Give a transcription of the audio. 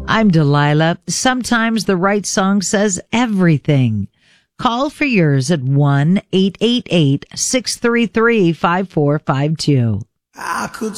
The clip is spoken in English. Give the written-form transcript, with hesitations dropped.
I'm Delilah. Sometimes the right song says everything. Call for yours at 1-888-633-5452. I could